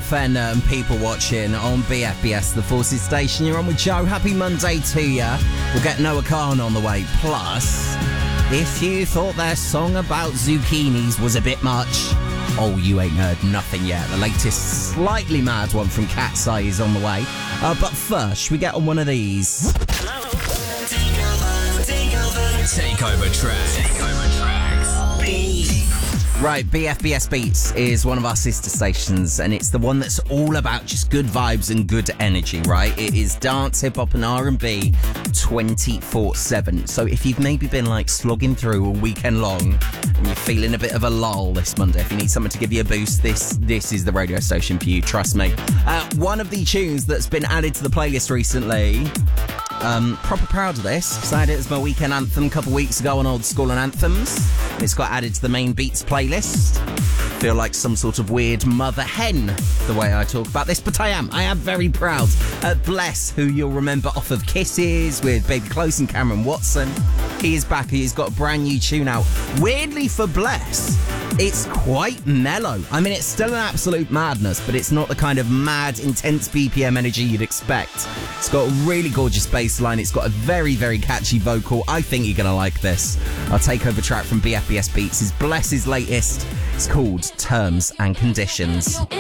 FN and people watching on BFBS, the Forces station. You're on with Joe. Happy Monday to ya. We'll get Noah Khan on the way. Plus, if you thought their song about zucchinis was a bit much, oh, you ain't heard nothing yet. The latest slightly mad one from Cat's Eye is on the way. But first, should we get on one of these? Takeover tracks. Right, BFBS Beats is one of our sister stations, and it's the one that's all about just good vibes and good energy, right? It is dance, hip-hop and R&B 24/7. So if you've maybe been like slogging through all weekend long and you're feeling a bit of a lull this Monday, if you need something to give you a boost, this is the radio station for you, trust me. One of the tunes that's been added to the playlist recently, proper proud of this, because I had it as my weekend anthem a couple weeks ago on Old School and Anthems. It's got added to the main Beats playlist. Feel like some sort of weird mother hen the way I talk about this, but I am very proud. Bless, who you'll remember off of Kisses with Baby Close and Cameron Watson, he is back. He's got a brand new tune out. Weirdly for Bless, it's quite mellow. I mean, it's still an absolute madness, but it's not the kind of mad, intense BPM energy you'd expect. It's got a really gorgeous bass line. It's got a very, very catchy vocal. I think you're going to like this. Our takeover track from BFBS Beats is Bless's latest. It's called Terms and Conditions.